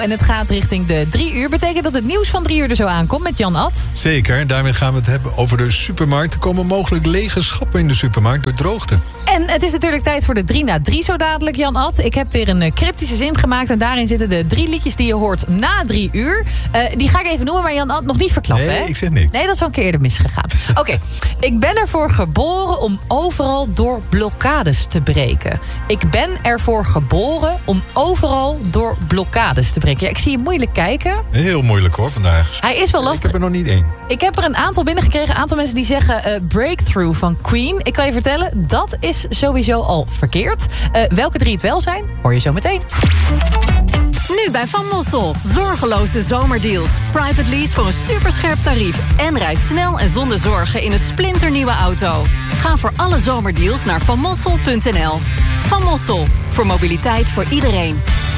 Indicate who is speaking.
Speaker 1: En het gaat richting de 3 uur. Betekent dat het nieuws van 3 uur er zo aankomt met Jan Ad?
Speaker 2: Zeker, daarmee gaan we het hebben over de supermarkt. Er komen mogelijk lege schappen in de supermarkt door droogte.
Speaker 1: En het is natuurlijk tijd voor de 3 na 3 zo dadelijk, Jan Ad. Ik heb weer een cryptische zin gemaakt. En daarin zitten de 3 liedjes die je hoort na 3 uur. Die ga ik even noemen, maar Jan Ad nog niet verklappen.
Speaker 2: Nee,
Speaker 1: hè?
Speaker 2: ik zeg niks.
Speaker 1: Nee, dat is al een keer eerder misgegaan. Oké. Ik ben ervoor geboren om overal door blokkades te breken. Ik ben ervoor geboren om overal door blokkades te breken. Ja, ik zie je moeilijk kijken.
Speaker 2: Heel moeilijk hoor, vandaag.
Speaker 1: Hij is wel lastig.
Speaker 2: Ik heb er nog niet 1.
Speaker 1: Ik heb er een aantal binnengekregen. Een aantal mensen die zeggen Breakthrough van Queen. Ik kan je vertellen, dat is sowieso al verkeerd. Welke 3 het wel zijn, hoor je zo meteen.
Speaker 3: Nu bij Van Mossel. Zorgeloze zomerdeals. Private lease voor een superscherp tarief. En reis snel en zonder zorgen in een splinternieuwe auto. Ga voor alle zomerdeals naar vanmossel.nl. Van Mossel. Voor mobiliteit voor iedereen.